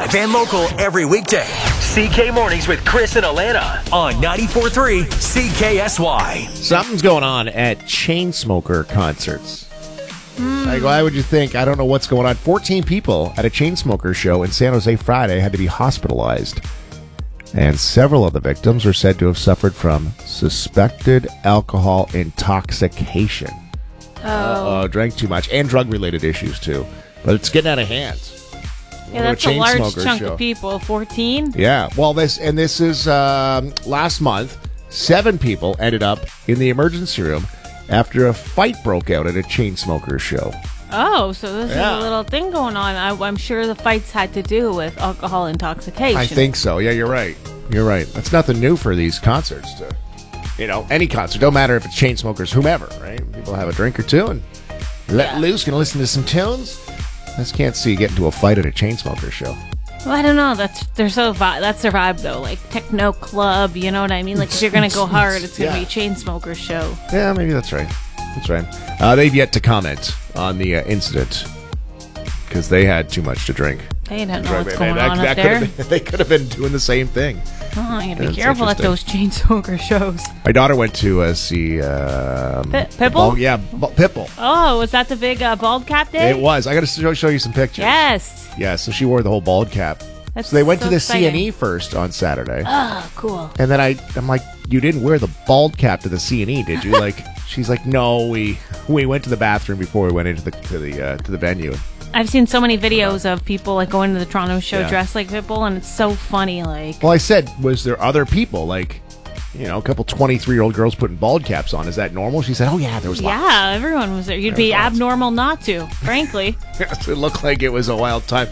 Live and local every weekday. CK Mornings with Chris and Alana on 94.3 CKSY. Something's going on at Chainsmoker concerts. Like, why would you think? I don't know what's going on. 14 people at a Chainsmoker show in San Jose Friday had to be hospitalized. And several of the victims are said to have suffered from suspected alcohol intoxication. Drank too much. And drug-related issues, too. But it's getting out of hand. Yeah, that's a large chunk of people. 14? Yeah. Well, this is last month. 7 people ended up in the emergency room after a fight broke out at a Chainsmokers show. Oh, so this is a little thing going on. I'm sure the fights had to do with alcohol intoxication. I think so. Yeah, you're right. You're right. That's nothing new for these concerts. Any concert. Don't matter if it's Chainsmokers, whomever, right? People have a drink or two and let loose, gonna listen to some tunes. I just can't see you get into a fight at a Chainsmokers show. Well, I don't know. That's their vibe, though. Like techno club, you know what I mean? Like if you're gonna go hard, it's gonna be a Chainsmokers show. Yeah, maybe that's right. That's right. They've yet to comment on the incident because they had too much to drink. They didn't know what's going on up there. They could have been doing the same thing. Oh, you gotta be careful at those Chainsmokers shows. My daughter went to see Pitbull. Pitbull. Oh, was that the big bald cap day? It was. I got to show you some pictures. Yes. Yeah. So she wore the whole bald cap. So they went to the exciting. CNE first on Saturday. Oh, cool. And then I'm like, you didn't wear the bald cap to the CNE, did you? Like, she's like, no, we went to the bathroom before we went into the venue. I've seen so many videos of people like going to the Toronto show dressed like Pitbull, and it's so funny. Like, well, I said, was there other people like, a couple 23-year-old girls putting bald caps on? Is that normal? She said, oh yeah, there was lots. Yeah, everyone was there. You'd be abnormal not to, frankly. It looked like it was a wild time.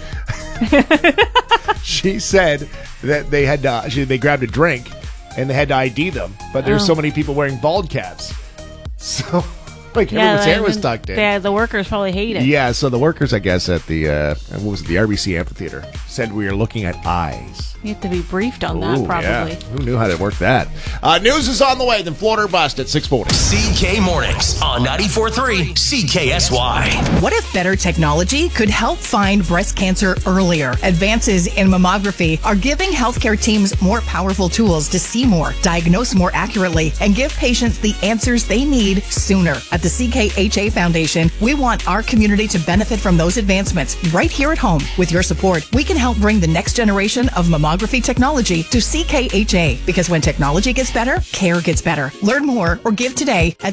She said that they had they grabbed a drink and they had to ID them, but there's so many people wearing bald caps, so everyone's hair was tucked in. Yeah, the workers probably hate it. Yeah, so the workers, I guess, at the the RBC Amphitheater said we are looking at eyes. You have to be briefed on that, probably. Yeah. Who knew how to work that? News is on the way. Then Floater Bust at 6:40. CK Mornings on 94.3 CKSY. What if better technology could help find breast cancer earlier? Advances in mammography are giving healthcare teams more powerful tools to see more, diagnose more accurately, and give patients the answers they need sooner. At the CKHA Foundation, we want our community to benefit from those advancements right here at home. With your support, we can help bring the next generation of mammography technology to CKHA, because when technology gets better, care gets better. Learn more or give today at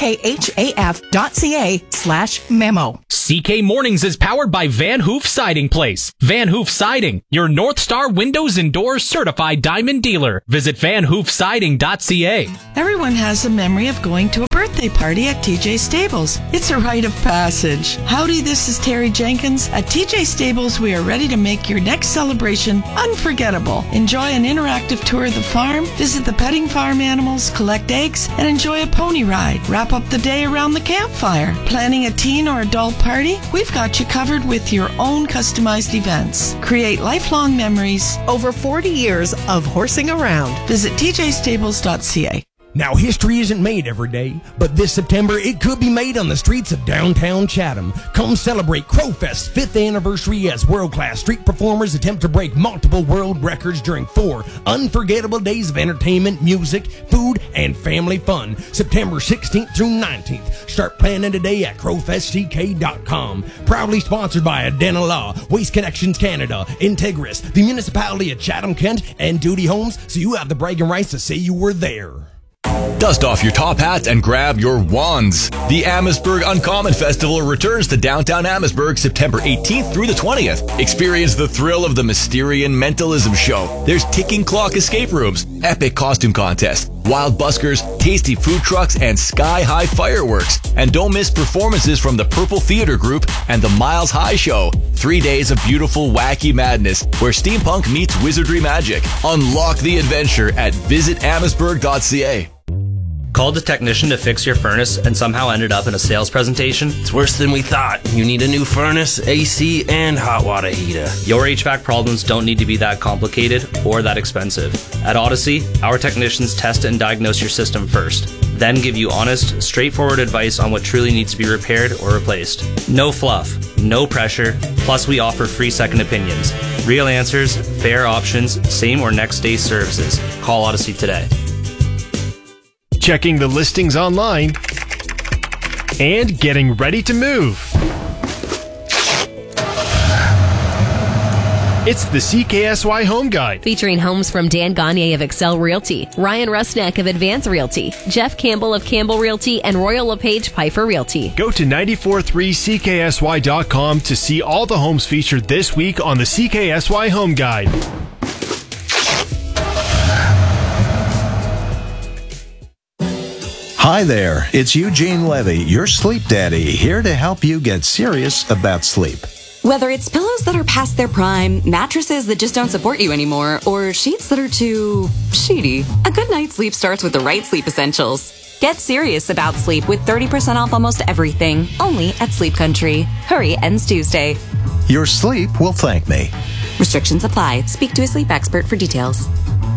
ckhaf.ca/memo. CK Mornings is powered by Van Hoof Siding Place. Van Hoof Siding, your North Star Windows and Doors certified diamond dealer. Visit vanhoofsiding.ca. Everyone has a memory of going to a birthday party at TJ Stables. It's a rite of passage. Howdy, this is Terry Jenkins. At TJ Stables, we are ready to make your next celebration unforgettable. Enjoy an interactive tour of the farm, visit the petting farm animals, collect eggs, and enjoy a pony ride. Wrap up the day around the campfire. Planning a teen or adult party? We've got you covered with your own customized events. Create lifelong memories. Over 40 years of horsing around. Visit tjstables.ca. Now, history isn't made every day, but this September it could be made on the streets of downtown Chatham. Come celebrate Crowfest's 5th anniversary as world-class street performers attempt to break multiple world records during 4 unforgettable days of entertainment, music, food, and family fun. September 16th through 19th. Start planning today at crowfestck.com. Proudly sponsored by Adena Law, Waste Connections Canada, Integris, the Municipality of Chatham-Kent, and Duty Homes, so you have the bragging rights to say you were there. Dust off your top hats and grab your wands. The Amherstburg Uncommon Festival returns to downtown Amherstburg September 18th through the 20th. Experience the thrill of the Mysterian Mentalism Show. There's ticking clock escape rooms, epic costume contests, wild buskers, tasty food trucks, and sky-high fireworks. And don't miss performances from the Purple Theater Group and the Miles High Show. 3 days of beautiful, wacky madness where steampunk meets wizardry magic. Unlock the adventure at visitamherstburg.ca. Called a technician to fix your furnace and somehow ended up in a sales presentation? It's worse than we thought. You need a new furnace, AC, and hot water heater. Your HVAC problems don't need to be that complicated or that expensive. At Odyssey, our technicians test and diagnose your system first, then give you honest, straightforward advice on what truly needs to be repaired or replaced. No fluff, no pressure, plus we offer free second opinions. Real answers, fair options, same or next day services. Call Odyssey today. Checking the listings online and getting ready to move. It's the CKSY Home Guide. Featuring homes from Dan Gagne of Excel Realty, Ryan Rusnak of Advance Realty, Jeff Campbell of Campbell Realty, and Royal LePage Piper Realty. Go to 943CKSY.com to see all the homes featured this week on the CKSY Home Guide. Hi there, it's Eugene Levy, your sleep daddy, here to help you get serious about sleep. Whether it's pillows that are past their prime, mattresses that just don't support you anymore, or sheets that are too sheety, a good night's sleep starts with the right sleep essentials. Get serious about sleep with 30% off almost everything, only at Sleep Country. Hurry, ends Tuesday. Your sleep will thank me. Restrictions apply. Speak to a sleep expert for details.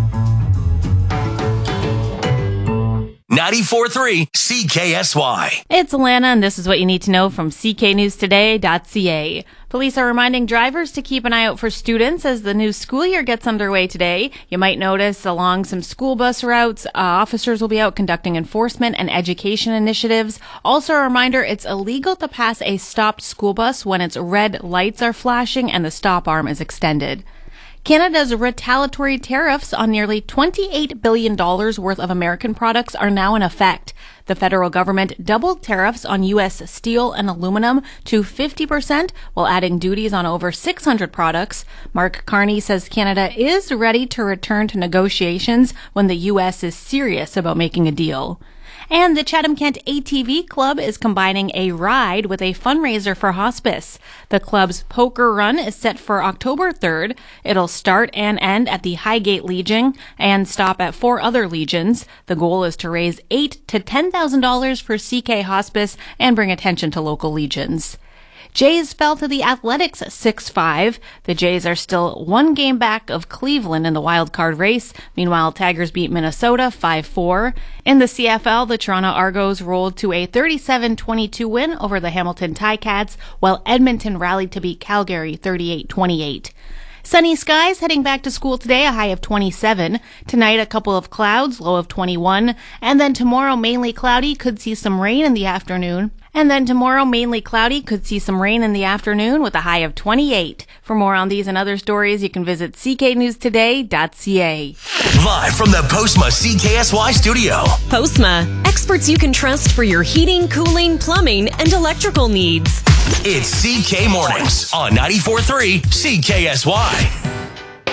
94.3 CKSY. It's Alana, and this is what you need to know from cknewstoday.ca. Police are reminding drivers to keep an eye out for students as the new school year gets underway today. You might notice along some school bus routes, officers will be out conducting enforcement and education initiatives. Also a reminder, it's illegal to pass a stopped school bus when its red lights are flashing and the stop arm is extended. Canada's retaliatory tariffs on nearly $28 billion worth of American products are now in effect. The federal government doubled tariffs on U.S. steel and aluminum to 50% while adding duties on over 600 products. Mark Carney says Canada is ready to return to negotiations when the U.S. is serious about making a deal. And the Chatham-Kent ATV Club is combining a ride with a fundraiser for hospice. The club's poker run is set for October 3rd. It'll start and end at the Highgate Legion and stop at 4 other legions. The goal is to raise $8,000 to $10,000 for CK Hospice and bring attention to local legions. Jays fell to the Athletics 6-5. The Jays are still 1 game back of Cleveland in the wild card race. Meanwhile, Tigers beat Minnesota 5-4. In the CFL, the Toronto Argos rolled to a 37-22 win over the Hamilton Ticats, while Edmonton rallied to beat Calgary 38-28. Sunny skies heading back to school today, a high of 27. Tonight, a couple of clouds, low of 21. And then tomorrow, mainly cloudy, could see some rain in the afternoon. with a high of 28. For more on these and other stories, you can visit cknewstoday.ca. Live from the Postma CKSY studio. Postma, experts you can trust for your heating, cooling, plumbing, and electrical needs. It's CK Mornings on 94.3 CKSY.